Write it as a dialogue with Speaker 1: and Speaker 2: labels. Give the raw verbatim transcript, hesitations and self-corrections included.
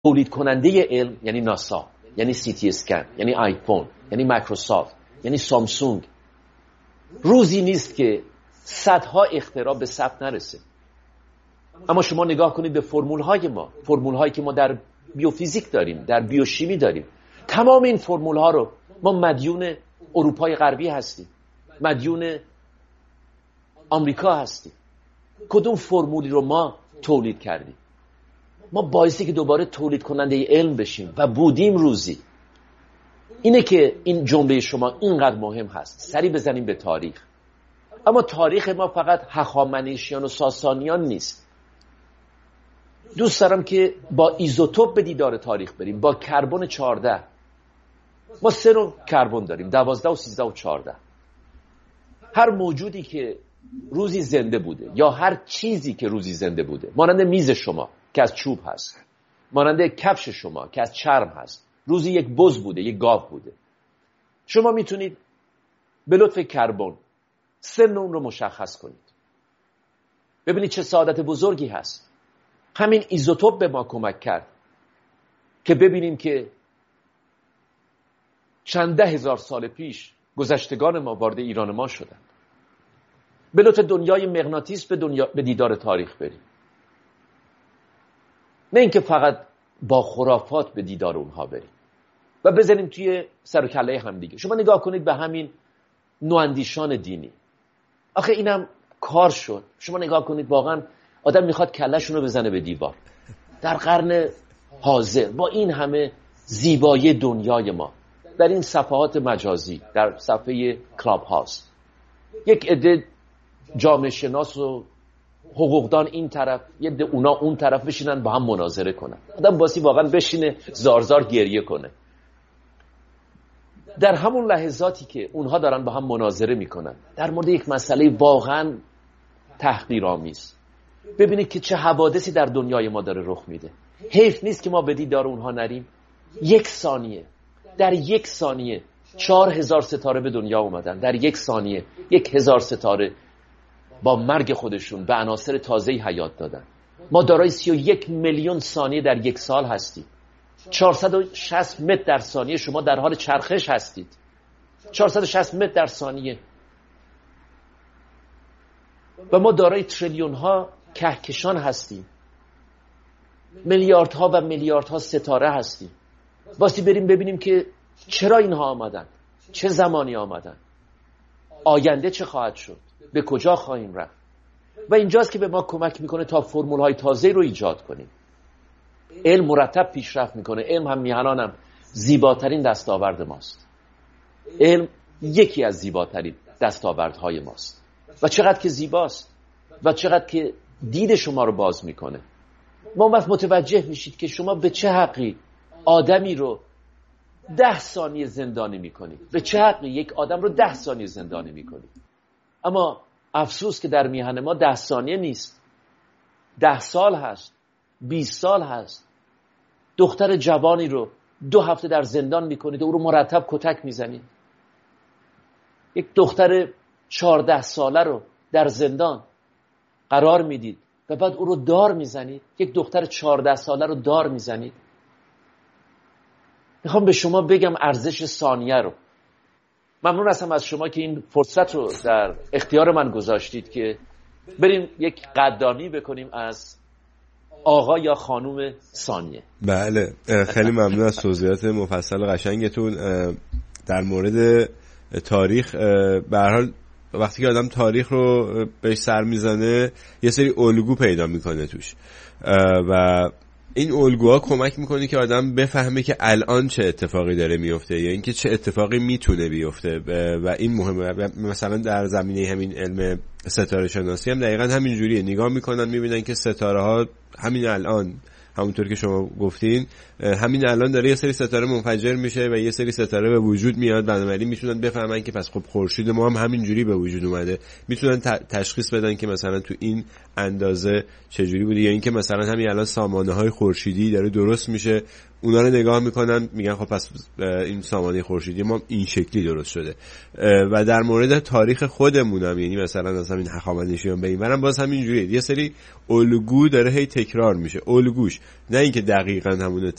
Speaker 1: تولید کننده علم یعنی ناسا، یعنی سی تی اسکن، یعنی آیفون، یعنی مایکروسافت، یعنی سامسونگ. روزی نیست که صدها اختراع به ثبت نرسه. اما شما نگاه کنید به فرمول های ما، فرمول هایی که ما در بیوفیزیک داریم، در بیوشیمی داریم. تمام این فرمول ها رو ما مدیون اروپای غربی هستیم، مدیون آمریکا هستیم. کدوم فرمولی رو ما تولید کردیم؟ ما باعثی که دوباره تولید کننده علم بشیم و بودیم روزی. اینه که این جمله شما اینقدر مهم هست. سری بزنیم به تاریخ. اما تاریخ ما فقط هخامنشیان و ساسانیان نیست. دوست دارم که با ایزوتوپ به دیدار تاریخ بریم، با کربن چهارده. ما سه نوع کربن داریم، دوازده و سیزده و چهارده. هر موجودی که روزی زنده بوده یا هر چیزی که روزی زنده بوده، مانند میز شما که از چوب هست، مانند کفش شما که از چرم هست، روزی یک بز بوده، یک گاو بوده. شما میتونید به لطف کربن سن اون رو مشخص کنید. ببینید چه سعادت بزرگی هست. همین ایزوتوپ به ما کمک کرد که ببینیم که چند ده هزار سال پیش گذشتگان ما وارد ایران ما شدند. به لطف دنیای مغناطیس به دنیا به دیدار تاریخ بریم. نه اینکه فقط با خرافات به دیدار اونها بریم و بزنیم توی سر و کله هم دیگه. شما نگاه کنید به همین نواندیشان دینی. آخه اینم کار شد. شما نگاه کنید واقعا آدم میخواد کلهشون رو بزنه به دیوار. در قرن حاضر با این همه زیبایی دنیای ما، در این صفحات مجازی، در صفحه کلاب هاوس، یک عده جامعه شناس و حقوقدان این طرف، یه عده اونا اون طرف بشینن با هم مناظره کنن. آدم باسی واقعا بشینه زار زار گریه کنه. در همون لحظاتی که اونها دارن با هم مناظره میکنن در مورد یک مسئله واقعا تحقیرآمیز، ببینید که چه حوادثی در دنیای ما داره رخ میده. حیف نیست که ما به دیدار اونها نریم. یک ثانیه، در یک ثانیه چهار هزار ستاره به دنیا اومدن. در یک ثانیه یک هزار ستاره با مرگ خودشون به عناصر تازه‌ای حیات دادن. ما دارای سی و یک میلیون ثانیه در یک سال هستیم. چهارصد و شصت متر در ثانیه شما در حال چرخش هستید. چهارصد و شصت متر در ثانیه. و ما دارای تریلیون ها کهکشان هستیم. میلیاردها و میلیاردها ستاره هستیم. باستی بریم ببینیم که چرا اینها آمدن، چه زمانی آمدن، آینده چه خواهد شد، به کجا خواهیم رفت. و اینجاست که به ما کمک میکنه تا فرمول های تازه رو ایجاد کنیم. علم مرتب پیشرفت میکنه. علم هم میهنانم زیباترین دستاورد ماست. علم یکی از زیباترین دستاوردهای ماست. و چقدر که زیباست و چقدر که دید شما رو باز میکنه. ما وقت متوجه میشید که شما به چه حقی آدمی رو ده ثانیه زندانی میکنید. به چه حقی یک آدم رو ده ثانیه زندانی میکنید. اما افسوس که در میهن ما ده ثانیه نیست، ده سال هست، بیست سال هست. دختر جوانی رو دو هفته در زندان میکنید و او رو مرتب کتک میزنید. یک دختر چهارده ساله رو در زندان قرار میدید و بعد او رو دار میزنید. یک دختر چهارده ساله رو دار میزنید. میخوام به شما بگم ارزش ثانیه رو. ممنون هستم از شما که این فرصت رو در اختیار من گذاشتید که بریم یک قدردانی بکنیم از آقا یا خانوم ثانیه.
Speaker 2: بله، خیلی ممنون از توضیحات مفصل قشنگتون در مورد تاریخ. به هر حال وقتی که آدم تاریخ رو بهش سر میزنه یه سری الگو پیدا میکنه توش و این الگوها کمک میکنه که آدم بفهمه که الان چه اتفاقی داره میفته یا اینکه چه اتفاقی میتونه بیفته و این مهمه. مثلا در زمینه همین علم ستاره شناسی هم دقیقا همین جوریه. نگاه میکنن میبینن که ستاره ها همین الان، همونطور که شما گفتین، همین الان داره یه سری ستاره منفجر میشه و یه سری ستاره به وجود میاد. بنابراین میتونن بفهمن که پس خب خورشید ما هم همین جوری به وجود اومده. میتونن تشخیص بدن که مثلا تو این اندازه چجوری بوده یا اینکه مثلا همین الان سامانه های خورشیدی داره درست میشه. اونا رو نگاه میکنن میگن خب پس این سامانه خورشیدی ما این شکلی درست شده. و در مورد تاریخ خودمون هم، یعنی مثلا از همین هخامنشیان به این برم باز همین جوریه. یه سری الگو داره هی تکرار میشه. الگوش نه اینکه دقیقاً همون